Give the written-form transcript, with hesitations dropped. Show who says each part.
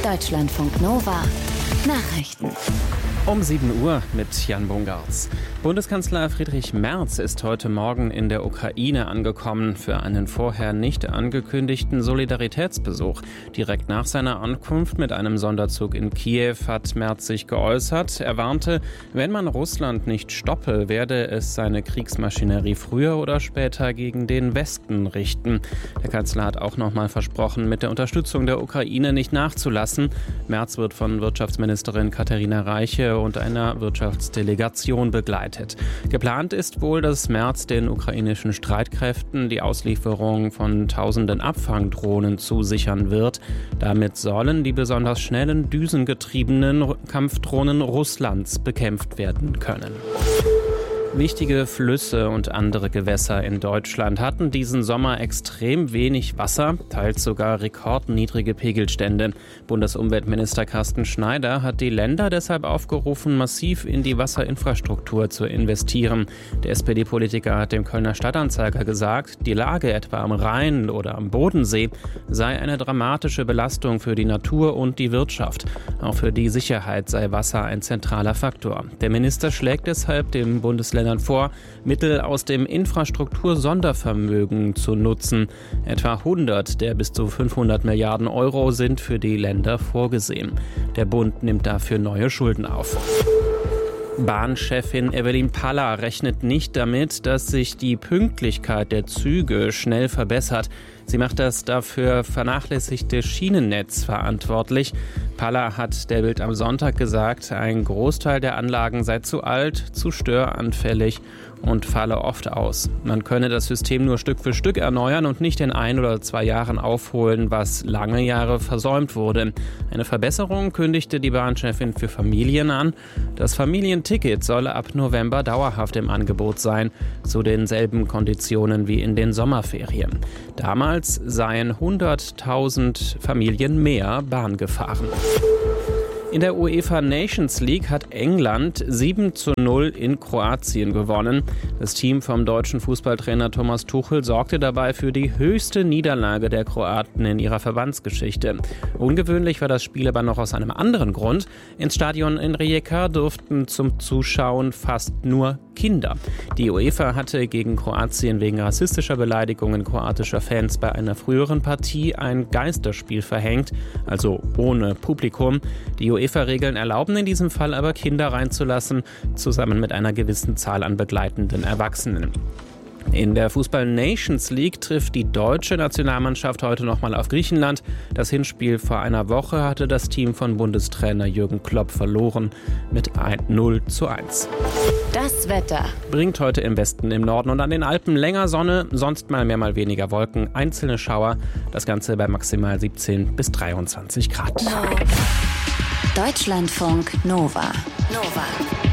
Speaker 1: Deutschlandfunk Nova Nachrichten.
Speaker 2: Um 7 Uhr mit Jan Bungartz. Bundeskanzler Friedrich Merz ist heute Morgen in der Ukraine angekommen für einen vorher nicht angekündigten Solidaritätsbesuch. Direkt nach seiner Ankunft mit einem Sonderzug in Kiew hat Merz sich geäußert. Er warnte, wenn man Russland nicht stoppe, werde es seine Kriegsmaschinerie früher oder später gegen den Westen richten. Der Kanzler hat auch nochmal versprochen, mit der Unterstützung der Ukraine nicht nachzulassen. Merz wird von Wirtschaftsministerin Katharina Reiche und einer Wirtschaftsdelegation begleitet. Geplant ist wohl, dass Merz den ukrainischen Streitkräften die Auslieferung von tausenden Abfangdrohnen zusichern wird. Damit sollen die besonders schnellen, düsengetriebenen Kampfdrohnen Russlands bekämpft werden können. Wichtige Flüsse und andere Gewässer in Deutschland hatten diesen Sommer extrem wenig Wasser, teils sogar rekordniedrige Pegelstände. Bundesumweltminister Carsten Schneider hat die Länder deshalb aufgerufen, massiv in die Wasserinfrastruktur zu investieren. Der SPD-Politiker hat dem Kölner Stadtanzeiger gesagt, die Lage etwa am Rhein oder am Bodensee sei eine dramatische Belastung für die Natur und die Wirtschaft. Auch für die Sicherheit sei Wasser ein zentraler Faktor. Der Minister schlägt deshalb dem Bundesländern vor, Mittel aus dem Infrastruktur-Sondervermögen zu nutzen. Etwa 100 der bis zu 500 Milliarden Euro sind für die Länder vorgesehen. Der Bund nimmt dafür neue Schulden auf. Bahnchefin Evelyn Paller rechnet nicht damit, dass sich die Pünktlichkeit der Züge schnell verbessert. Sie macht das dafür vernachlässigte Schienennetz verantwortlich. Paller hat der Bild am Sonntag gesagt, ein Großteil der Anlagen sei zu alt, zu störanfällig und falle oft aus. Man könne das System nur Stück für Stück erneuern und nicht in 1 oder 2 Jahren aufholen, was lange Jahre versäumt wurde. Eine Verbesserung kündigte die Bahnchefin für Familien an. Das Familienticket solle ab November dauerhaft im Angebot sein, zu denselben Konditionen wie in den Sommerferien. Damals seien 100.000 Familien mehr Bahn gefahren. In der UEFA Nations League hat England 7:0 in Kroatien gewonnen. Das Team vom deutschen Fußballtrainer Thomas Tuchel sorgte dabei für die höchste Niederlage der Kroaten in ihrer Verbandsgeschichte. Ungewöhnlich war das Spiel aber noch aus einem anderen Grund. Ins Stadion in Rijeka durften zum Zuschauen fast nur Kinder. Die UEFA hatte gegen Kroatien wegen rassistischer Beleidigungen kroatischer Fans bei einer früheren Partie ein Geisterspiel verhängt, also ohne Publikum. Die UEFA-Regeln erlauben in diesem Fall aber Kinder reinzulassen, zusammen mit einer gewissen Zahl an begleitenden Erwachsenen. In der Fußball-Nations League trifft die deutsche Nationalmannschaft heute nochmal auf Griechenland. Das Hinspiel vor einer Woche hatte das Team von Bundestrainer Jürgen Klopp verloren mit 0:1.
Speaker 1: Das Wetter
Speaker 2: Bringt heute im Westen, im Norden und an den Alpen länger Sonne, sonst mal mehr, mal weniger Wolken, einzelne Schauer. Das Ganze bei maximal 17 bis 23 Grad.
Speaker 1: Deutschlandfunk Nova.